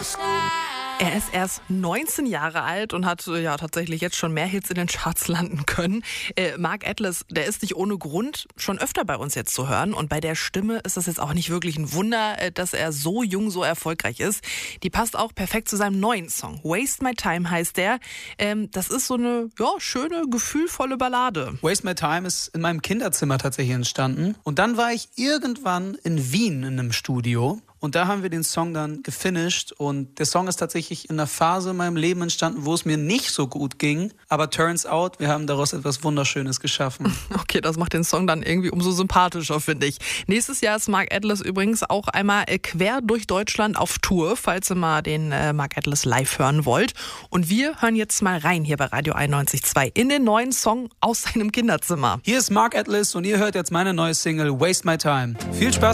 Er ist erst 19 Jahre alt und hat ja tatsächlich jetzt schon mehr Hits in den Charts landen können. Mark Atlas, der ist nicht ohne Grund schon öfter bei uns jetzt zu hören. Und bei der Stimme ist das jetzt auch nicht wirklich ein Wunder, dass er so jung so erfolgreich ist. Die passt auch perfekt zu seinem neuen Song. Waste My Time heißt der. Das ist so eine schöne, gefühlvolle Ballade. Waste My Time ist in meinem Kinderzimmer tatsächlich entstanden. Und dann war ich irgendwann in Wien in einem Studio. Und da haben wir den Song dann gefinisht und der Song ist tatsächlich in einer Phase in meinem Leben entstanden, wo es mir nicht so gut ging. Aber turns out, wir haben daraus etwas Wunderschönes geschaffen. Okay, das macht den Song dann irgendwie umso sympathischer, finde ich. Nächstes Jahr ist Mark Atlas übrigens auch einmal quer durch Deutschland auf Tour, falls ihr mal den Mark Atlas live hören wollt. Und wir hören jetzt mal rein hier bei Radio 91.2 in den neuen Song aus seinem Kinderzimmer. Hier ist Mark Atlas und ihr hört jetzt meine neue Single Waste My Time. Viel Spaß!